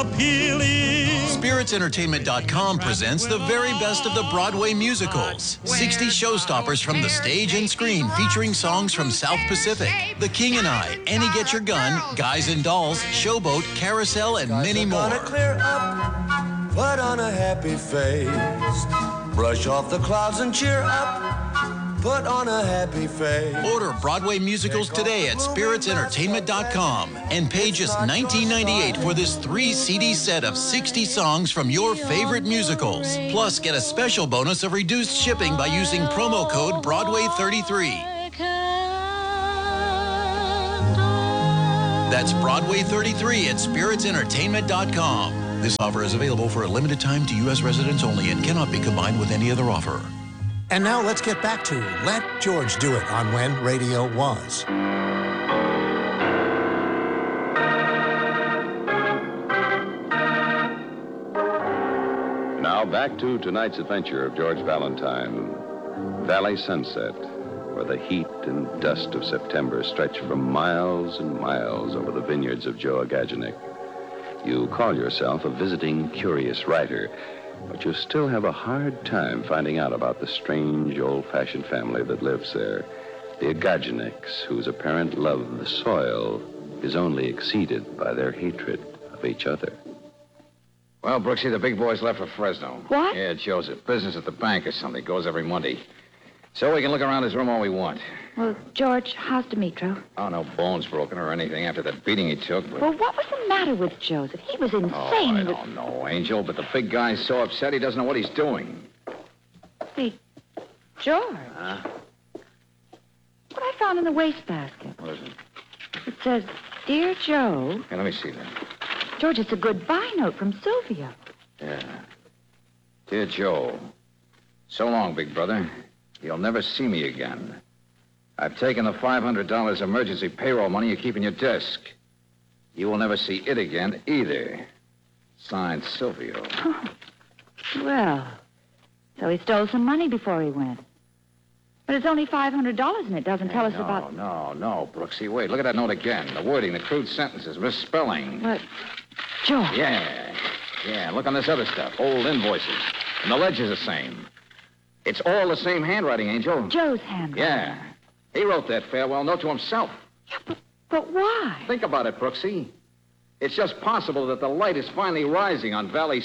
SpiritsEntertainment.com presents the very best of the Broadway musicals. 60 showstoppers from the stage and screen featuring songs from South Pacific, The King and I, Annie Get Your Gun, Guys and Dolls, Showboat, Carousel, and many more. Clear up, put on a happy face, brush off the clouds and cheer up, put on a happy face. Order Broadway musicals today at SpiritsEntertainment.com and pay just $19.98 for this 3-CD set of 60 songs from your favorite musicals. Plus, get a special bonus of reduced shipping by using promo code Broadway33. That's Broadway33 at SpiritsEntertainment.com. This offer is available for a limited time to U.S. residents only and cannot be combined with any other offer. And now let's get back to Let George Do It on When Radio Was. Now back to tonight's adventure of George Valentine. Valley Sunset, where the heat and dust of September stretch for miles and miles over the vineyards of Joe Agaginik. You call yourself a visiting curious writer, but you still have a hard time finding out about the strange, old-fashioned family that lives there, the Agaginiks, whose apparent love of the soil is only exceeded by their hatred of each other. Well, Brooksy, the big boy's left for Fresno. What? Yeah, Joseph. Business at the bank or something. Goes every Monday. So we can look around his room all we want. Well, George, how's Dimitro? Oh, no bones broken or anything after that beating he took. But... Well, what was the matter with Joseph? He was insane. Oh, I don't know, Angel, but the big guy's so upset he doesn't know what he's doing. Hey, George. Huh? What I found in the wastebasket. What is it? It says, Dear Joe. Hey, let me see that. George, it's a goodbye note from Sylvia. Yeah. Dear Joe, so long, big brother. You'll never see me again. I've taken the $500 emergency payroll money you keep in your desk. You will never see it again either. Signed, Silvio. Oh. Well, so he stole some money before he went. But it's only $500 and it doesn't tell us about... No, Brooksy. Wait, look at that note again. The wording, the crude sentences, misspelling. What? George. Yeah, look on this other stuff. Old invoices. And the ledger's the same. It's all the same handwriting, Angel. Joe's handwriting. Yeah. He wrote that farewell note to himself. Yeah, but why? Think about it, Brooksy. It's just possible that the light is finally rising on Valley